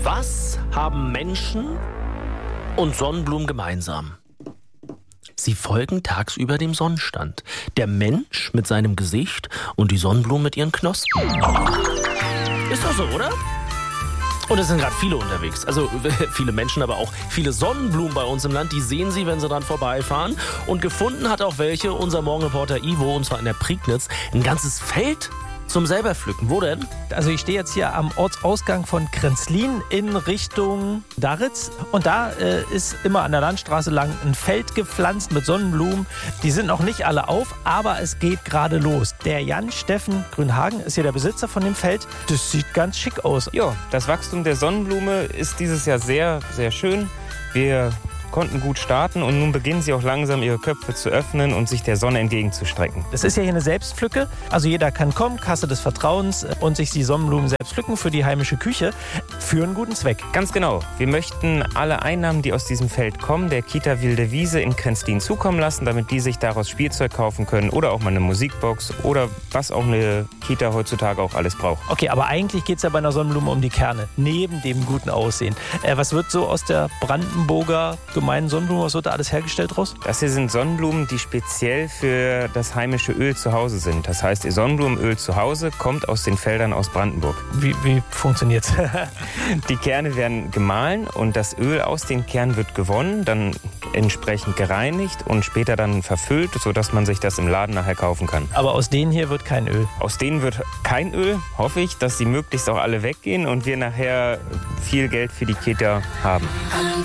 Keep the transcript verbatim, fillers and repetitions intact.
Was haben Menschen und Sonnenblumen gemeinsam? Sie folgen tagsüber dem Sonnenstand. Der Mensch mit seinem Gesicht und die Sonnenblumen mit ihren Knospen. Ist doch so, oder? Und es sind gerade viele unterwegs. Also viele Menschen, aber auch viele Sonnenblumen bei uns im Land. Die sehen Sie, wenn Sie dran vorbeifahren. Und gefunden hat auch welche unser Morgenreporter Ivo, und zwar in der Prignitz. Ein ganzes Feld zum selber pflücken. Wo denn? Also ich stehe jetzt hier am Ortsausgang von Krenzlin in Richtung Daritz. Und da äh, ist immer an der Landstraße lang ein Feld gepflanzt mit Sonnenblumen. Die sind noch nicht alle auf, aber es geht gerade los. Der Jan Steffen Grünhagen ist hier der Besitzer von dem Feld. Das sieht ganz schick aus. Ja, das Wachstum der Sonnenblume ist dieses Jahr sehr, sehr schön. Wir konnten gut starten und nun beginnen sie auch langsam ihre Köpfe zu öffnen und sich der Sonne entgegenzustrecken. Das ist ja hier eine Selbstpflücke. Also jeder kann kommen, Kasse des Vertrauens, und sich die Sonnenblumen selbst pflücken für die heimische Küche. Für einen guten Zweck. Ganz genau. Wir möchten alle Einnahmen, die aus diesem Feld kommen, der Kita Wilde Wiese in Krenzlin zukommen lassen, damit die sich daraus Spielzeug kaufen können oder auch mal eine Musikbox oder was auch eine Kita heutzutage auch alles braucht. Okay, aber eigentlich geht es ja bei einer Sonnenblume um die Kerne, neben dem guten Aussehen. Äh, was wird so aus der Brandenburger gemeinen Sonnenblume, was wird da alles hergestellt draus? Das hier sind Sonnenblumen, die speziell für das heimische Öl zu Hause sind. Das heißt, ihr Sonnenblumenöl zu Hause kommt aus den Feldern aus Brandenburg. Wie, wie funktioniert's? Die Kerne werden gemahlen und das Öl aus den Kernen wird gewonnen, dann entsprechend gereinigt und später dann verfüllt, sodass man sich das im Laden nachher kaufen kann. Aber aus denen hier wird kein Öl? Aus denen wird kein Öl, hoffe ich, dass sie möglichst auch alle weggehen und wir nachher viel Geld für die Kita haben.